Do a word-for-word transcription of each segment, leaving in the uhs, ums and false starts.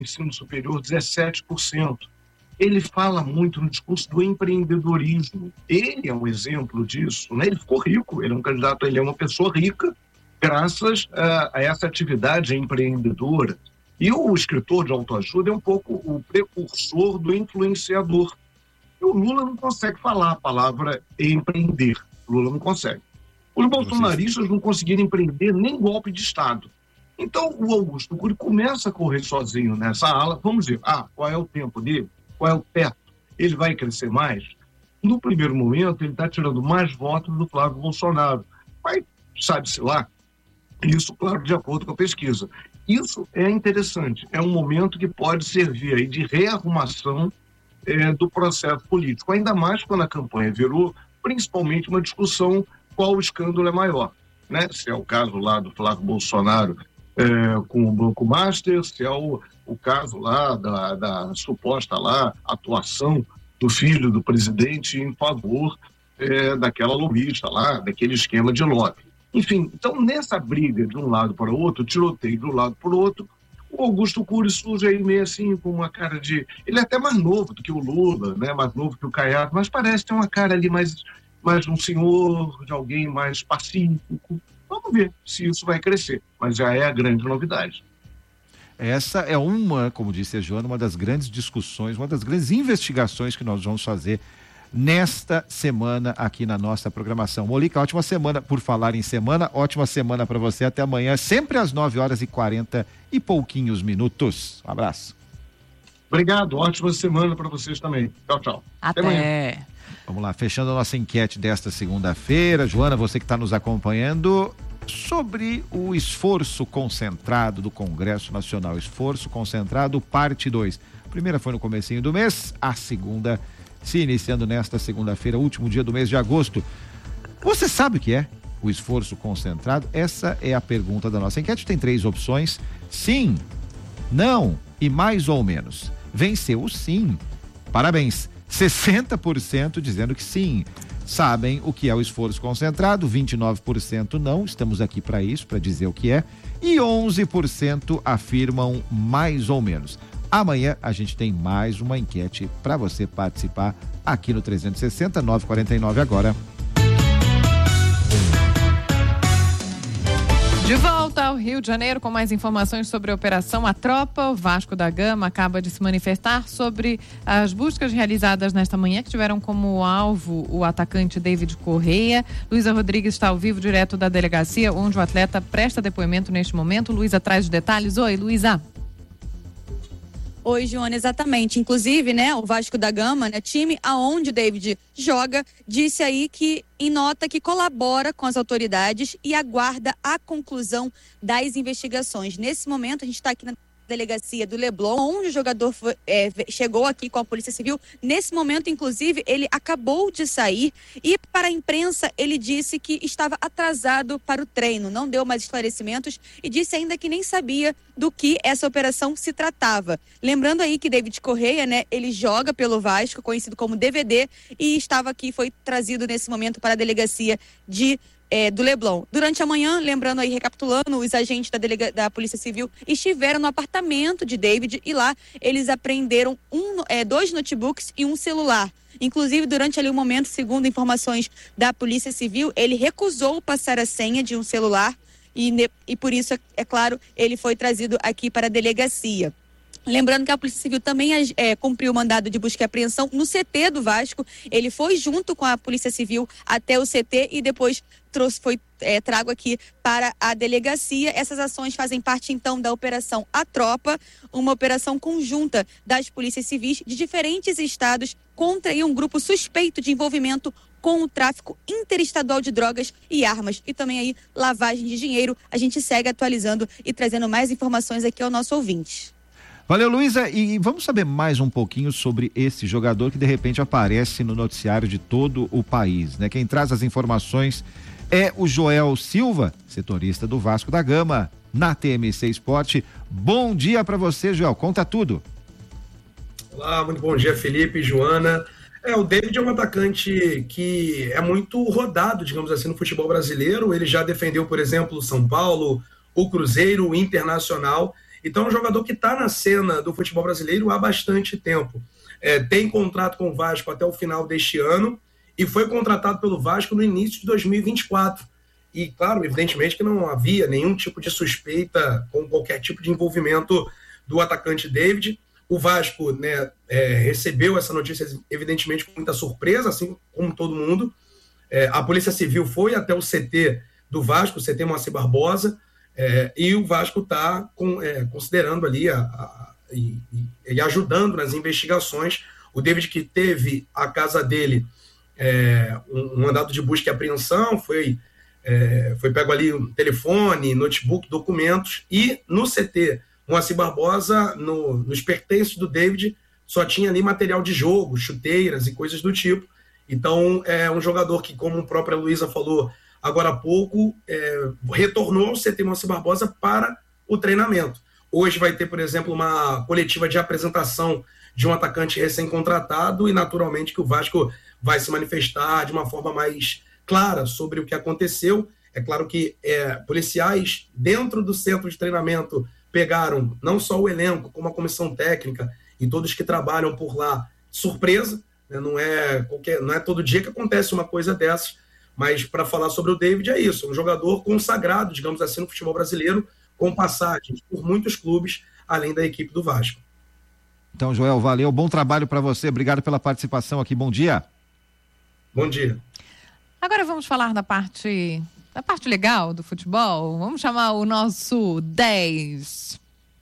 ensino superior, dezessete por cento. Ele fala muito no discurso do empreendedorismo. Ele é um exemplo disso, né? Ele ficou rico, ele é um candidato, ele é uma pessoa rica, graças a, a essa atividade empreendedora. E o escritor de autoajuda é um pouco o precursor do influenciador. E o Lula não consegue falar a palavra empreender. O Lula não consegue. Os bolsonaristas não conseguiram empreender nem golpe de Estado. Então, o Augusto Cury começa a correr sozinho nessa ala. Vamos ver, ah, qual é o tempo dele? Qual é o teto? Ele vai crescer mais? No primeiro momento, ele está tirando mais votos do Flávio Bolsonaro. Mas, sabe-se lá, isso, claro, de acordo com a pesquisa. Isso é interessante. É um momento que pode servir aí de rearrumação é, do processo político. Ainda mais quando a campanha virou, principalmente, uma discussão qual o escândalo é maior, né? Se é o caso lá do Flávio Bolsonaro é, com o Banco Master, se é o, o caso lá da, da suposta lá atuação do filho do presidente em favor é, daquela lobista lá, daquele esquema de lobby. Enfim, então nessa briga de um lado para o outro, tiroteio de um lado para o outro, o Augusto Cury surge aí meio assim com uma cara de... Ele é até mais novo do que o Lula, né? Mais novo que o Caiado, mas parece ter uma cara ali mais... mais um senhor, de alguém mais pacífico. Vamos ver se isso vai crescer, mas já é a grande novidade. Essa é uma, como disse a Joana, uma das grandes discussões, uma das grandes investigações que nós vamos fazer nesta semana aqui na nossa programação. Molica, ótima semana, por falar em semana, ótima semana para você, até amanhã, sempre às nove horas e quarenta e pouquinhos minutos. Um abraço. Obrigado, ótima semana para vocês também. Tchau, tchau. Até, até amanhã. Vamos lá, fechando a nossa enquete desta segunda-feira. Joana, você que está nos acompanhando, sobre o esforço concentrado do Congresso Nacional. Esforço concentrado, parte dois. A primeira foi no comecinho do mês, a segunda se iniciando nesta segunda-feira, último dia do mês de agosto. Você sabe o que é o esforço concentrado? Essa é a pergunta da nossa enquete. Tem três opções: sim, não e mais ou menos. Venceu o sim. Parabéns. sessenta por cento dizendo que sim, sabem o que é o esforço concentrado, vinte e nove por cento não, estamos aqui para isso, para dizer o que é, e onze por cento afirmam mais ou menos. Amanhã a gente tem mais uma enquete para você participar aqui no trezentos e sessenta, nove e quarenta e nove agora. De volta ao Rio de Janeiro com mais informações sobre a Operação A Tropa. O Vasco da Gama acaba de se manifestar sobre as buscas realizadas nesta manhã, que tiveram como alvo o atacante David Correia. Luísa Rodrigues está ao vivo, direto da delegacia, onde o atleta presta depoimento neste momento. Luísa traz os detalhes. Oi, Luísa. Oi, Joana, exatamente. Inclusive, né, o Vasco da Gama, né, time aonde o David joga, disse aí que, em nota, que colabora com as autoridades e aguarda a conclusão das investigações. Nesse momento, a gente está aqui na delegacia do Leblon, onde o jogador foi, é, chegou aqui com a Polícia Civil. Nesse momento, inclusive, ele acabou de sair e, para a imprensa, ele disse que estava atrasado para o treino, não deu mais esclarecimentos e disse ainda que nem sabia do que essa operação se tratava. Lembrando aí que David Correia, né, ele joga pelo Vasco, conhecido como D V D, e estava aqui, foi trazido nesse momento para a delegacia de É, do Leblon. Durante a manhã, lembrando aí, recapitulando, os agentes da, delega, da Polícia Civil estiveram no apartamento de David e lá eles apreenderam um, é, dois notebooks e um celular. Inclusive, durante ali o momento, segundo informações da Polícia Civil, ele recusou passar a senha de um celular e, e por isso, é, é claro, ele foi trazido aqui para a delegacia. Lembrando que a Polícia Civil também é, cumpriu o mandado de busca e apreensão no C T do Vasco. Ele foi junto com a Polícia Civil até o C T e depois trouxe, foi é, trago aqui para a delegacia. Essas ações fazem parte, então, da Operação A Tropa, uma operação conjunta das polícias civis de diferentes estados contra aí, um grupo suspeito de envolvimento com o tráfico interestadual de drogas e armas e também aí lavagem de dinheiro. A gente segue atualizando e trazendo mais informações aqui ao nosso ouvinte. Valeu, Luísa, e vamos saber mais um pouquinho sobre esse jogador que de repente aparece no noticiário de todo o país, né? Quem traz as informações é o Joel Silva, setorista do Vasco da Gama, na T M C Esporte. Bom dia para você, Joel, conta tudo. Olá, muito bom dia, Felipe e Joana. É, o David é um atacante que é muito rodado, digamos assim, no futebol brasileiro. Ele já defendeu, por exemplo, o São Paulo, o Cruzeiro, o Internacional. Então é um jogador que está na cena do futebol brasileiro há bastante tempo. É, tem contrato com o Vasco até o final deste ano e foi contratado pelo Vasco no início de dois mil e vinte e quatro. E, claro, evidentemente que não havia nenhum tipo de suspeita com qualquer tipo de envolvimento do atacante David. O Vasco, né, é, recebeu essa notícia, evidentemente, com muita surpresa, assim como todo mundo. É, a Polícia Civil foi até o C T do Vasco, o C T Moacir Barbosa, é, e o Vasco está é, considerando ali a, a, e, e ajudando nas investigações. O David, que teve a casa dele é, um, um mandado de busca e apreensão, foi, é, foi pego ali um telefone, notebook, documentos, e no C T Moacir Barbosa, no, nos pertences do David, só tinha ali material de jogo, chuteiras e coisas do tipo. Então, é um jogador que, como a própria Luísa falou agora há pouco, é, retornou ao C T Moacir Barbosa para o treinamento. Hoje vai ter, por exemplo, uma coletiva de apresentação de um atacante recém-contratado e, naturalmente, que o Vasco vai se manifestar de uma forma mais clara sobre o que aconteceu. É claro que é, policiais dentro do centro de treinamento pegaram não só o elenco, como a comissão técnica e todos que trabalham por lá, surpresa, né? Não é qualquer, não é todo dia que acontece uma coisa dessas, mas para falar sobre o David é isso, um jogador consagrado, digamos assim, no futebol brasileiro, com passagens por muitos clubes, além da equipe do Vasco. Então, Joel, valeu, bom trabalho para você, obrigado pela participação aqui, bom dia. Bom dia. Agora vamos falar da parte... da parte legal do futebol. Vamos chamar o nosso dez.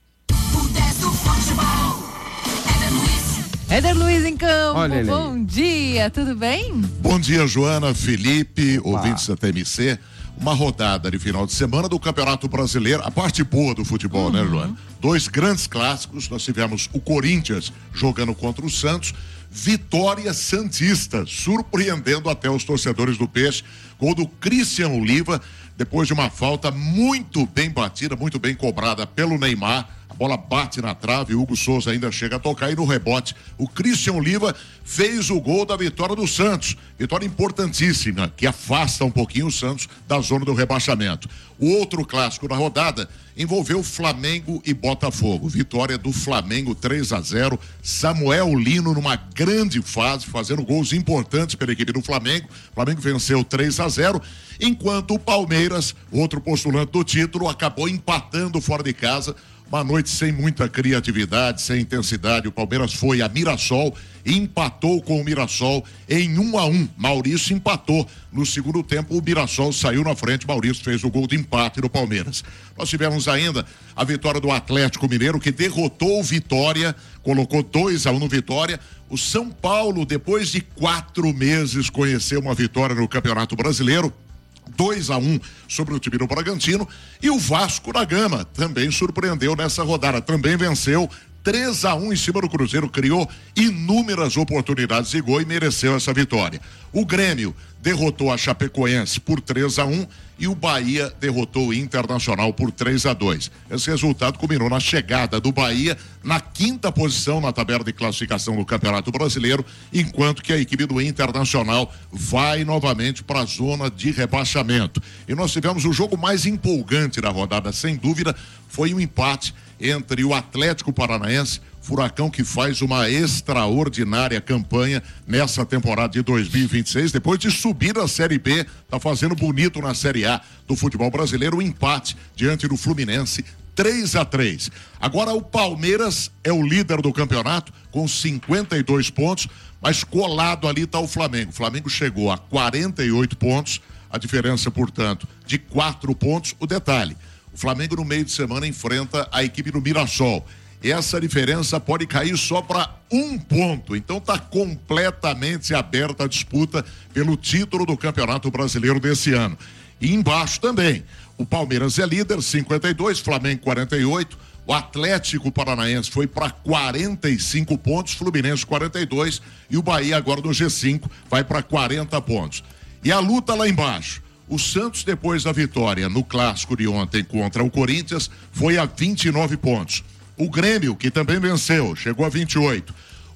O dez do futebol. Éder Luiz. Éder Luiz em campo. Olha, bom dia, tudo bem? Bom dia, Joana, Felipe, Opa. ouvintes da T M C. Uma rodada de final de semana do Campeonato Brasileiro, a parte boa do futebol, uhum. né, Joana? Dois grandes clássicos, nós tivemos o Corinthians jogando contra o Santos, vitória santista, surpreendendo até os torcedores do Peixe. Gol do Christian Oliva, depois de uma falta muito bem batida, muito bem cobrada pelo Neymar. A bola bate na trave, o Hugo Souza ainda chega a tocar e no rebote o Christian Oliva fez o gol da vitória do Santos. Vitória importantíssima, que afasta um pouquinho o Santos da zona do rebaixamento. O outro clássico da rodada envolveu Flamengo e Botafogo. Vitória do Flamengo três a zero. Samuel Lino numa grande fase, fazendo gols importantes pela equipe do Flamengo. O Flamengo venceu três a zero, enquanto o Palmeiras, outro postulante do título, acabou empatando fora de casa. Uma noite sem muita criatividade, sem intensidade. O Palmeiras foi a Mirassol e empatou com o Mirassol em um a um. Maurício empatou. No segundo tempo, o Mirassol saiu na frente. Maurício fez o gol de empate do Palmeiras. Nós tivemos ainda a vitória do Atlético Mineiro, que derrotou o Vitória, colocou dois a um no Vitória. O São Paulo, depois de quatro meses, conheceu uma vitória no Campeonato Brasileiro. dois a um sobre o time do Bragantino, e o Vasco da Gama também surpreendeu nessa rodada, também venceu três a um em cima do Cruzeiro, criou inúmeras oportunidades de gol e mereceu essa vitória. O Grêmio derrotou a Chapecoense por três a um e o Bahia derrotou o Internacional por três a dois. Esse resultado culminou na chegada do Bahia na quinta posição na tabela de classificação do Campeonato Brasileiro, enquanto que a equipe do Internacional vai novamente para a zona de rebaixamento. E nós tivemos o jogo mais empolgante da rodada, sem dúvida, foi um empate entre o Atlético Paranaense, Furacão, que faz uma extraordinária campanha nessa temporada de dois mil e vinte e seis, depois de subir a Série B, tá fazendo bonito na Série A do futebol brasileiro, um empate diante do Fluminense, três a três. Agora o Palmeiras é o líder do campeonato com cinquenta e dois pontos, mas colado ali está o Flamengo. O Flamengo chegou a quarenta e oito pontos, a diferença, portanto, de quatro pontos. O detalhe: o Flamengo no meio de semana enfrenta a equipe do Mirassol. Essa diferença pode cair só para um ponto. Então está completamente aberta a disputa pelo título do Campeonato Brasileiro desse ano. E embaixo também, o Palmeiras é líder, cinquenta e dois, Flamengo quarenta e oito, o Atlético Paranaense foi para quarenta e cinco pontos, Fluminense quarenta e dois e o Bahia agora no G cinco vai para quarenta pontos. E a luta lá embaixo: o Santos, depois da vitória no clássico de ontem contra o Corinthians, foi a vinte e nove pontos. O Grêmio, que também venceu, chegou a vinte e oito.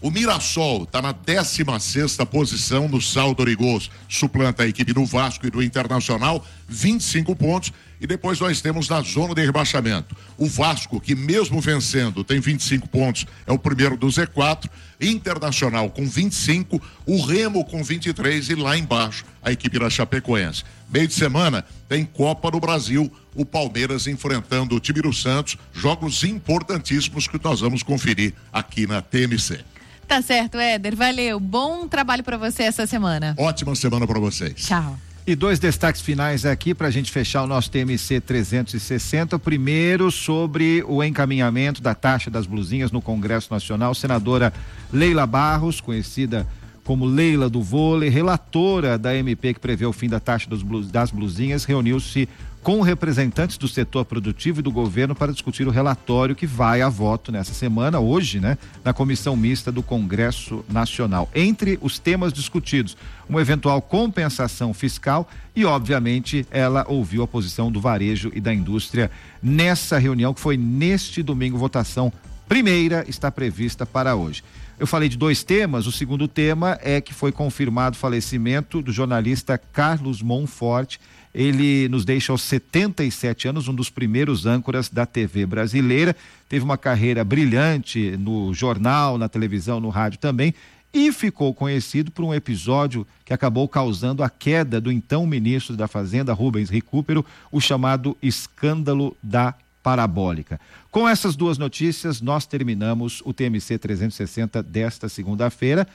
O Mirassol está na décima sexta posição no saldo de gols. Suplanta a equipe do Vasco e do Internacional, vinte e cinco pontos. E depois nós temos na zona de rebaixamento o Vasco, que mesmo vencendo tem vinte e cinco pontos, é o primeiro do Z quatro. Internacional com vinte e cinco, o Remo com vinte e três e lá embaixo a equipe da Chapecoense. Meio de semana tem Copa do Brasil, o Palmeiras enfrentando o time do Santos, jogos importantíssimos que nós vamos conferir aqui na T M C. Tá certo, Éder, valeu, bom trabalho pra você essa semana. Ótima semana pra vocês. Tchau. E dois destaques finais aqui para a gente fechar o nosso T M C trezentos e sessenta. O primeiro sobre o encaminhamento da taxa das blusinhas no Congresso Nacional. Senadora Leila Barros, conhecida como Leila do Vôlei, relatora da M P que prevê o fim da taxa dos blus, das blusinhas, reuniu-se com representantes do setor produtivo e do governo para discutir o relatório que vai a voto nessa semana, hoje, né, na Comissão Mista do Congresso Nacional. Entre os temas discutidos, uma eventual compensação fiscal e, obviamente, ela ouviu a posição do varejo e da indústria nessa reunião que foi neste domingo. Votação primeira está prevista para hoje. Eu falei de dois temas. O segundo tema é que foi confirmado o falecimento do jornalista Carlos Monforte. Ele nos deixa aos setenta e sete anos, um dos primeiros âncoras da T V brasileira. Teve uma carreira brilhante no jornal, na televisão, no rádio também, e ficou conhecido por um episódio que acabou causando a queda do então ministro da Fazenda, Rubens Recupero, o chamado escândalo da parabólica. Com essas duas notícias, nós terminamos o T M C trezentos e sessenta desta segunda-feira,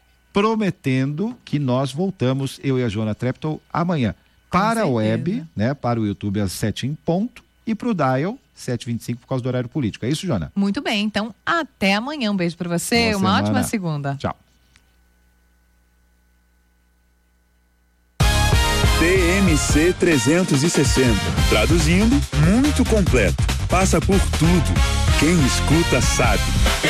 prometendo que nós voltamos, eu e a Joana Treptow, amanhã. Para a web, né, para o YouTube às sete em ponto e para o Dial sete e vinte e cinco por causa do horário político. É isso, Joana? Muito bem, então até amanhã. Um beijo para você, Boa uma semana. ótima segunda. Tchau. T M C trezentos e sessenta. Traduzindo, muito completo. Passa por tudo. Quem escuta sabe.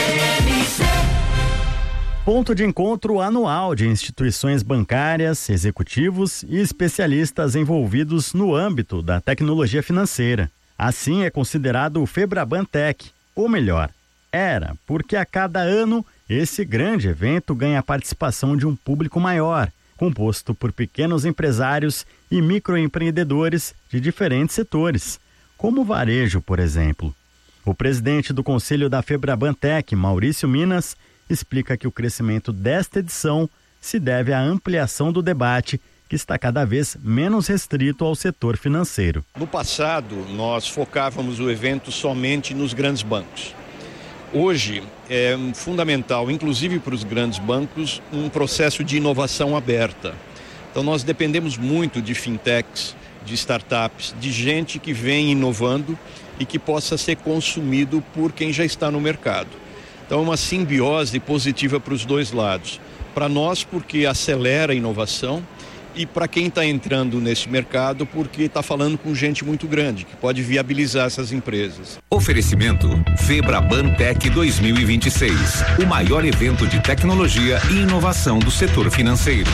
Ponto de encontro anual de instituições bancárias, executivos e especialistas envolvidos no âmbito da tecnologia financeira. Assim é considerado o FebrabanTech, ou melhor, era, porque a cada ano esse grande evento ganha a participação de um público maior, composto por pequenos empresários e microempreendedores de diferentes setores, como o varejo, por exemplo. O presidente do Conselho da FebrabanTech, Maurício Minas, explica que o crescimento desta edição se deve à ampliação do debate, que está cada vez menos restrito ao setor financeiro. No passado, nós focávamos o evento somente nos grandes bancos. Hoje, é fundamental, inclusive para os grandes bancos, um processo de inovação aberta. Então, nós dependemos muito de fintechs, de startups, de gente que vem inovando e que possa ser consumido por quem já está no mercado. Então, é uma simbiose positiva para os dois lados. Para nós, porque acelera a inovação, e para quem está entrando nesse mercado, porque está falando com gente muito grande, que pode viabilizar essas empresas. Oferecimento FebrabanTech dois mil e vinte e seis, o maior evento de tecnologia e inovação do setor financeiro.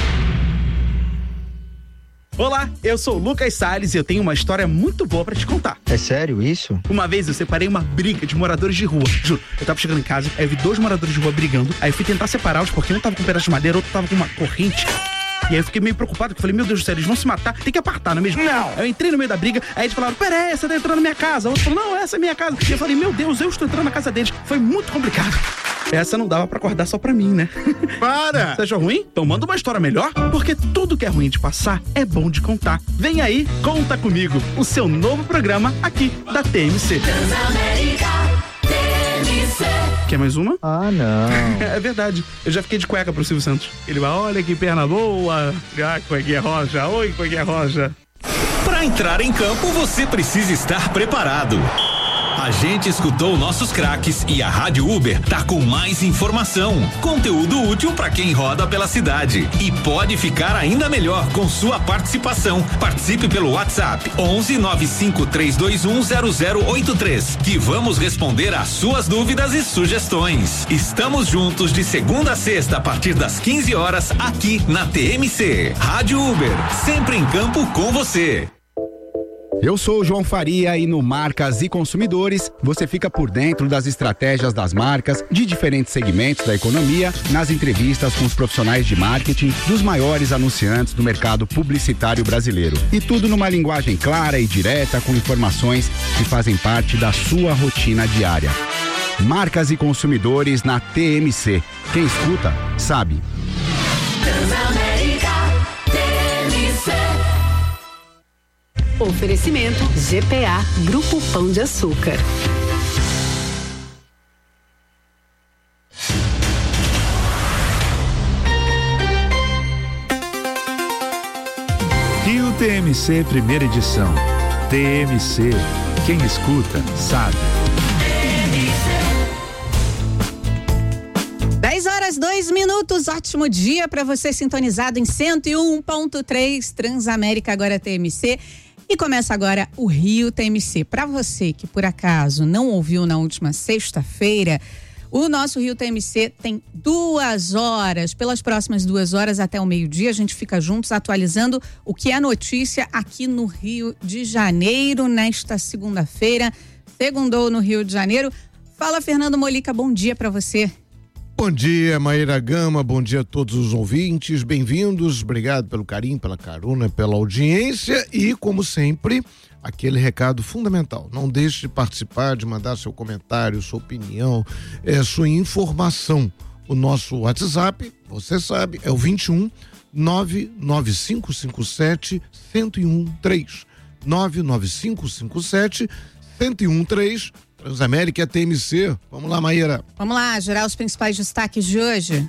Olá, eu sou o Lucas Salles e eu tenho uma história muito boa pra te contar. É sério isso? Uma vez eu separei uma briga de moradores de rua. Juro, eu tava chegando em casa, aí eu vi dois moradores de rua brigando, aí eu fui tentar separá-los porque um tava com um pedaço de madeira, outro tava com uma corrente. E aí eu fiquei meio preocupado, porque eu falei, meu Deus do céu, eles vão se matar, tem que apartar, não é mesmo? Não! Aí eu entrei no meio da briga, aí eles falaram, pera aí, você tá entrando na minha casa. O outro falou, não, essa é minha casa. E eu falei, meu Deus, eu estou entrando na casa deles. Foi muito complicado. Essa não dava pra acordar só pra mim, né? Para! Você achou ruim? Então manda uma história melhor, porque tudo que é ruim de passar é bom de contar. Vem aí, Conta Comigo, o seu novo programa aqui da T M C. Quer mais uma? Ah, não. É verdade. Eu já fiquei de cueca pro Silvio Santos. Ele vai, olha que perna boa. Ah, cuequinha roja. Oi, cuequinha roja. Para entrar em campo, você precisa estar preparado. A gente escutou nossos craques e a Rádio Uber tá com mais informação, conteúdo útil para quem roda pela cidade e pode ficar ainda melhor com sua participação. Participe pelo WhatsApp onze nove cinco três dois um zero zero oito três que vamos responder às suas dúvidas e sugestões. Estamos juntos de segunda a sexta a partir das quinze horas aqui na T M C. Rádio Uber, sempre em campo com você. Eu sou o João Faria e no Marcas e Consumidores você fica por dentro das estratégias das marcas de diferentes segmentos da economia nas entrevistas com os profissionais de marketing dos maiores anunciantes do mercado publicitário brasileiro. E tudo numa linguagem clara e direta com informações que fazem parte da sua rotina diária. Marcas e Consumidores na T M C. Quem escuta, sabe. Oferecimento G P A Grupo Pão de Açúcar. Rio T M C Primeira Edição. T M C. Quem escuta, sabe. dez horas, dois minutos, ótimo dia para você sintonizado em cento e um ponto três Transamérica, agora T M C. E começa agora o Rio T M C. Para você que por acaso não ouviu na última sexta-feira, o nosso Rio T M C tem duas horas. Pelas próximas duas horas até o meio-dia, a gente fica juntos atualizando o que é notícia aqui no Rio de Janeiro, nesta segunda-feira. Segundou no Rio de Janeiro. Fala, Fernando Molica, bom dia para você. Bom dia, Maíra Gama, bom dia a todos os ouvintes, bem-vindos, obrigado pelo carinho, pela carona, pela audiência e, como sempre, aquele recado fundamental, não deixe de participar, de mandar seu comentário, sua opinião, é, sua informação. O nosso WhatsApp, você sabe, é o vinte e um, nove nove cinco cinco sete, um zero um três, nove nove cinco cinco sete, um zero um três. Transamérica é T M C. Vamos lá, Maíra. Vamos lá, gerar os principais destaques de hoje.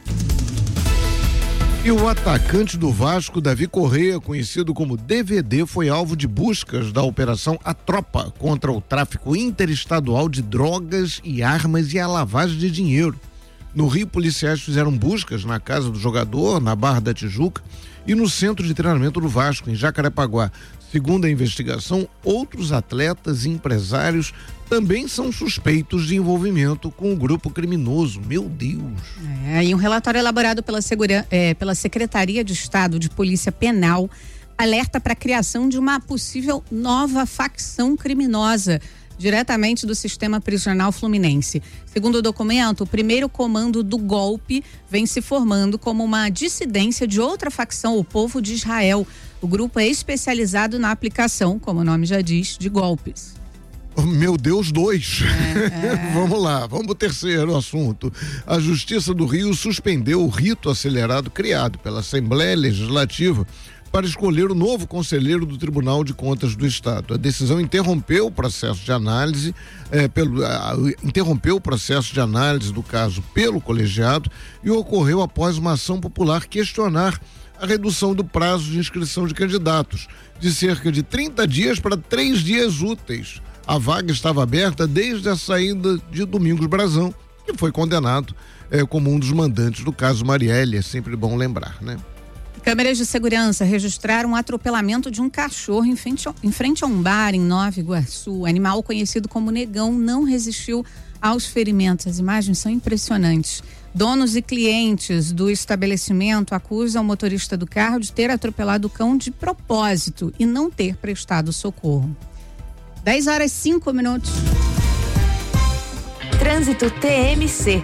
E o atacante do Vasco, Davi Correia, conhecido como D V D, foi alvo de buscas da Operação A Tropa contra o tráfico interestadual de drogas e armas e a lavagem de dinheiro. No Rio, policiais fizeram buscas na casa do jogador, na Barra da Tijuca, e no centro de treinamento do Vasco, em Jacarepaguá. Segundo a investigação, outros atletas e empresários também são suspeitos de envolvimento com o grupo criminoso. Meu Deus! É, e um relatório elaborado pela, segura, é, pela Secretaria de Estado de Polícia Penal alerta para a criação de uma possível nova facção criminosa diretamente do sistema prisional fluminense. Segundo o documento, o primeiro comando do golpe vem se formando como uma dissidência de outra facção, o Povo de Israel. O grupo é especializado na aplicação, como o nome já diz, de golpes. Meu Deus, dois. É, é. Vamos lá, vamos pro terceiro assunto. A Justiça do Rio suspendeu o rito acelerado criado pela Assembleia Legislativa para escolher o novo conselheiro do Tribunal de Contas do Estado. A decisão interrompeu o processo de análise, é, pelo, a, interrompeu o processo de análise do caso pelo colegiado e ocorreu após uma ação popular questionar a redução do prazo de inscrição de candidatos de cerca de trinta dias para três dias úteis. A vaga estava aberta desde a saída de Domingos Brazão, que foi condenado é, como um dos mandantes do caso Marielle. É sempre bom lembrar, né? Câmeras de segurança registraram um atropelamento de um cachorro em frente, em frente a um bar em Nova Iguaçu. O animal, conhecido como Negão, não resistiu aos ferimentos. As imagens são impressionantes. Donos e clientes do estabelecimento acusam o motorista do carro de ter atropelado o cão de propósito e não ter prestado socorro. dez horas e cinco minutos. Trânsito T M C.